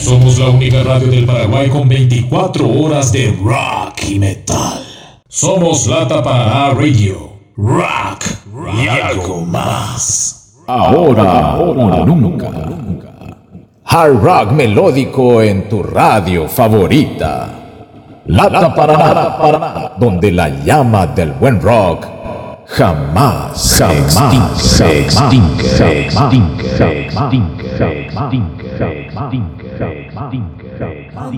Somos la única radio del Paraguay con 24 horas de rock y metal. Somos Lata Paraná Radio. Rock y algo más. Ahora o nunca. Hard rock melódico en tu radio favorita. Lata Paraná, donde la llama del buen rock jamás se extingue.